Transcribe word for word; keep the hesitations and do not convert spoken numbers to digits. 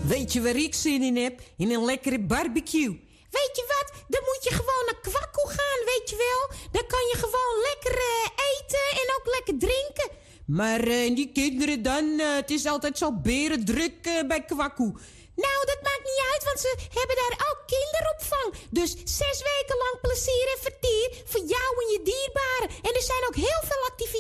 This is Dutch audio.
Weet je waar ik zin in heb? In een lekkere barbecue. Weet je wat? Dan moet je gewoon naar Kwakkoe gaan, weet je wel? Dan kan je gewoon lekker uh, eten en ook lekker drinken. Maar uh, die kinderen dan? Uh, het is altijd zo berendruk uh, bij Kwakkoe. Nou, dat maakt niet uit, want ze hebben daar ook kinderopvang. Dus zes weken lang plezier en vertier voor jou en je dierbaren. En er zijn ook heel veel activiteiten